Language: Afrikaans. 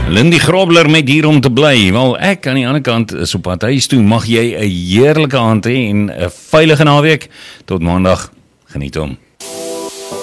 Lindy Grobler met hier om te bly. Wel, ek aan die ander kant is op pad huis toe. Mag jy 'n heerlike aand hê en 'n veilige naweek. Tot maandag. Geniet hom.